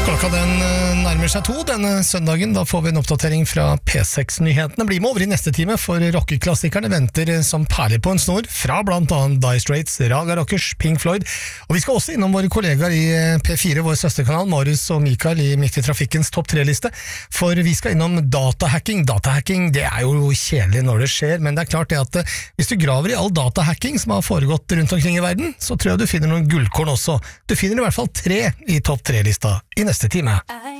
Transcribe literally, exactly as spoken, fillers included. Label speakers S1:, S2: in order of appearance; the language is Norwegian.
S1: Klokka den nærmer seg to denne søndagen. Da får vi en oppdatering fra P seks-nyhetene. Bli med over i neste time, for rockeklassikerne venter som perler på en snor fra blant annet Dire Straits, Raga Rockers, Pink Floyd. Og vi skal også innom våre kollegaer i P fire, vår søsterkanal, Marius og Mikael i Midt i Trafikkens topp tre-liste. For vi skal innom datahacking. Datahacking, det er jo kjedelig når det skjer, men det er klart det at hvis du graver i all datahacking som har foregått rundt omkring i verden, så tror jeg du finner noen gullkorn også. Du finner i hvert fall tre i topp tre-lista i neste time.